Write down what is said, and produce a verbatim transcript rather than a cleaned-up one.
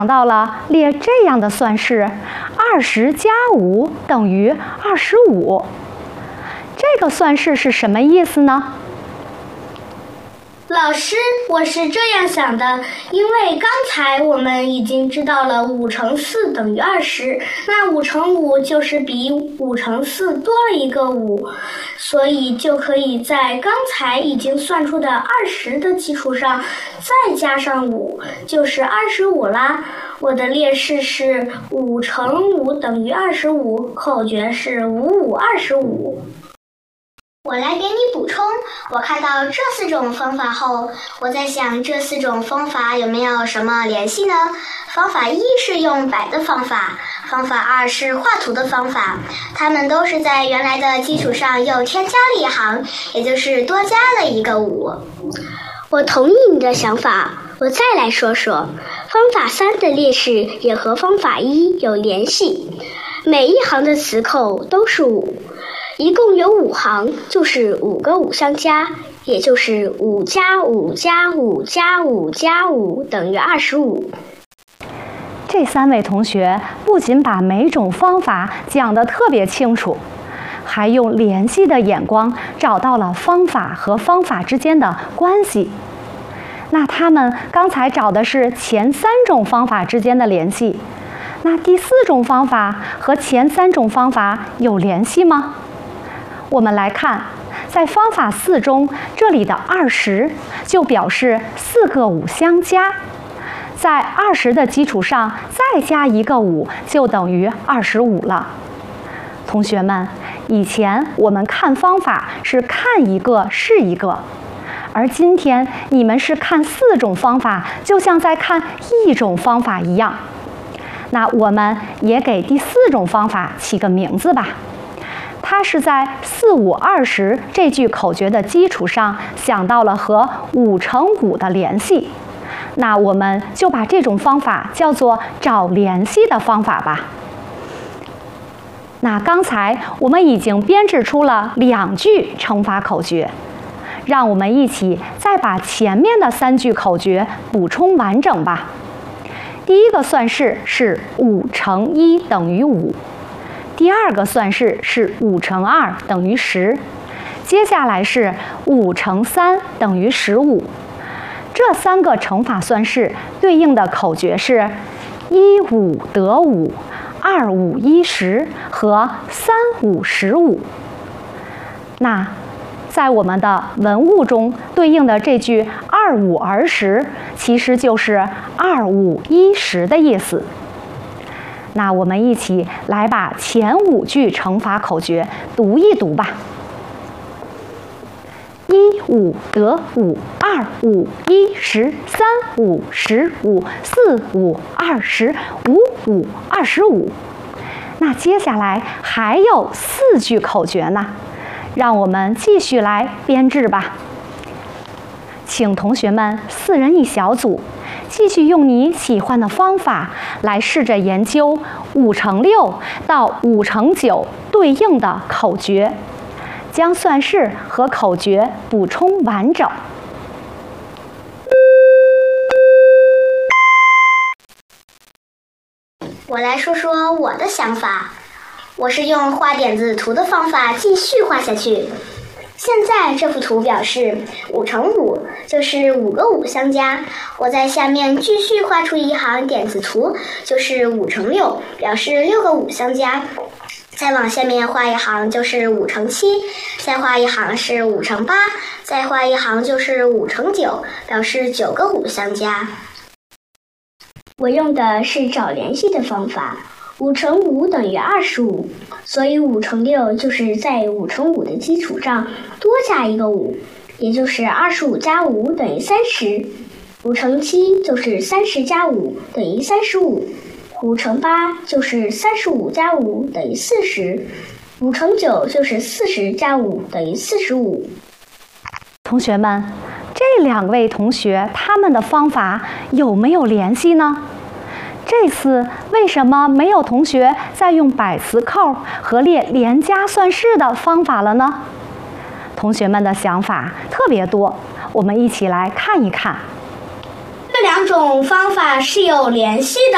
想到了列这样的算式：二十加五等于二十五。这个算式是什么意思呢？ 老师，我是这样想的，因为刚才我们已经知道了五乘四等于二十，那五乘五就是比五乘四多了一个五，所以就可以在刚才已经算出的二十的基础上再加上五，就是二十五啦。我的列式是五乘五等于二十五，口诀是五五二十五。 我来给你补充，我看到这四种方法后，我在想这四种方法有没有什么联系呢？方法一是用摆的方法，方法二是画图的方法，它们都是在原来的基础上又添加了一行，也就是多加了一个五。 我同意你的想法，我再来说说，方法三的列式也和方法一有联系，每一行的磁扣都是五。一共有五行，就是五个五相加，也就是五加五加五加五加五等于二十五。 这三位同学不仅把每种方法讲得特别清楚，还用联系的眼光找到了方法和方法之间的关系。那他们刚才找的是前三种方法之间的联系，那第四种方法和前三种方法有联系吗？我们来看，在方法四中，这里的二十就表示四个五相加，在二十的基础上再加一个五，就等于二十五了。同学们，以前我们看方法是看一个是一个，而今天你们是看四种方法，就像在看一种方法一样。那我们也给第四种方法起个名字吧。它是在四五二十这句口诀的基础上想到了和五乘五的联系，那我们就把这种方法叫做找联系的方法吧。那刚才我们已经编制出了两句乘法口诀，让我们一起再把前面的三句口诀补充完整吧。第一个算式是五乘一等于五。第二个算式是五乘二等于十，接下来是五乘三等于十五。这三个乘法算式对应的口诀是一五得五、二五一十和三五十五。那在我们的文物中对应的这句二五儿时，其实就是二五一十的意思。那我们一起来把前五句乘法口诀读一读吧。一五得五，二五一十，三五十五，四五二十，五五二十五。那接下来还有四句口诀呢，让我们继续来编制吧。请同学们四人一小组，继续用你喜欢的方法来试着研究五乘六到五乘九对应的口诀，将算式和口诀补充完整。 我来说说我的想法，我是用画点子图的方法继续画下去。现在这幅图表示五乘五，就是五个五相加。我在下面继续画出一行点子图，就是五乘六，表示六个五相加。再往下面画一行就是五乘七，再画一行是五乘八，再画一行就是五乘九，表示九个五相加。 我用的是找联系的方法，五乘五等于二十五，所以五乘六就是在五乘五的基础上多加一个五，也就是二十五加五等于三十。五乘七就是三十加五等于三十五，五乘八就是三十五加五等于四十，五乘九就是四十加五等于四十五。 同学们，这两位同学他们的方法有没有联系呢？这次为什么没有同学再用摆磁扣和列连加算式的方法了呢？同学们的想法特别多，我们一起来看一看。 这两种方法是有联系的。